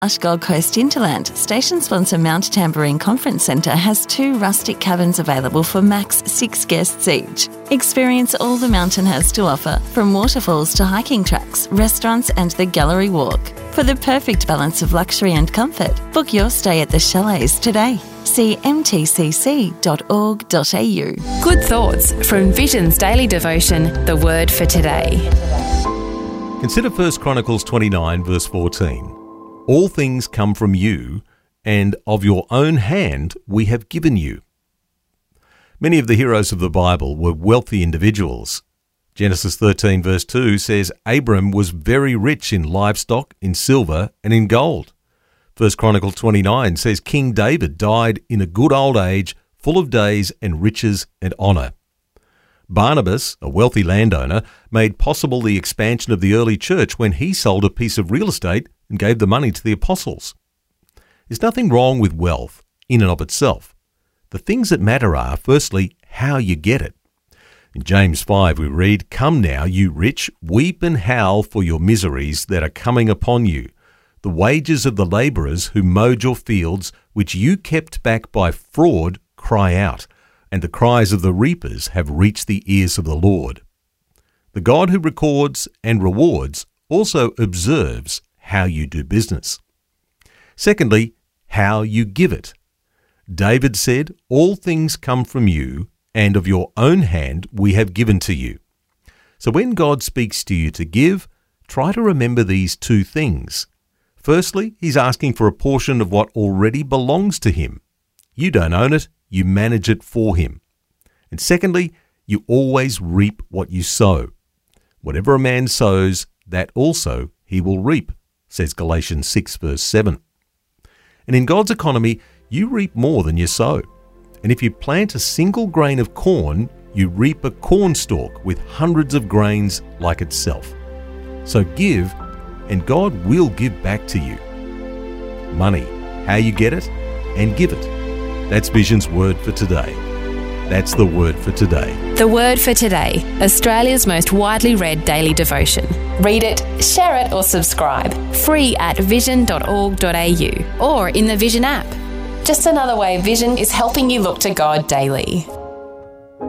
Gold Coast Hinterland, station sponsor Mount Tambourine Conference Centre has 2 rustic cabins available for max 6 guests each. Experience all the mountain has to offer, from waterfalls to hiking tracks, restaurants and the gallery walk. For the perfect balance of luxury and comfort, book your stay at the chalets today. See mtcc.org.au. Good thoughts from Vision's daily devotion, The Word for Today. Consider 1 Chronicles 29 verse 14. All things come from you, and of your own hand we have given you. Many of the heroes of the Bible were wealthy individuals. Genesis 13 verse 2 says Abram was very rich in livestock, in silver and in gold. 1 Chronicles 29 says King David died in a good old age, full of days and riches and honour. Barnabas, a wealthy landowner, made possible the expansion of the early church when he sold a piece of real estate and gave the money to the apostles. There's nothing wrong with wealth in and of itself. The things that matter are, firstly, how you get it. In James 5 we read, "Come now, you rich, weep and howl for your miseries that are coming upon you. The wages of the labourers who mowed your fields, which you kept back by fraud, cry out, and the cries of the reapers have reached the ears of the Lord." The God who records and rewards also observes how you do business. Secondly, how you give it. David said, "All things come from you, and of your own hand we have given to you." So when God speaks to you to give, try to remember these 2 things. Firstly, he's asking for a portion of what already belongs to him. You don't own it, you manage it for him. And secondly, you always reap what you sow. Whatever a man sows, that also he will reap, says Galatians 6 verse 7. And in God's economy, you reap more than you sow. And if you plant a single grain of corn, you reap a cornstalk with hundreds of grains like itself. So give, and God will give back to you. Money, how you get it, and give it. That's Vision's Word for Today. That's the Word for Today. The Word for Today, Australia's most widely read daily devotion. Read it, share it or subscribe. Free at vision.org.au or in the Vision app. Just another way Vision is helping you look to God daily.